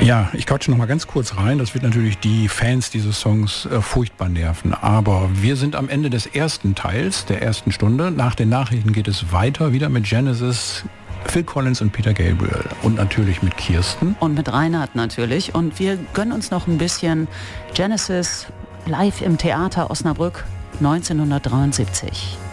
Ja, ich quatsche noch mal ganz kurz rein. Das wird natürlich die Fans dieses Songs furchtbar nerven. Aber wir sind am Ende des ersten Teils, der ersten Stunde. Nach den Nachrichten geht es weiter, wieder mit Genesis, Phil Collins und Peter Gabriel. Und natürlich mit Kirsten. Und mit Reinhard natürlich. Und wir gönnen uns noch ein bisschen Genesis live im Theater Osnabrück 1973.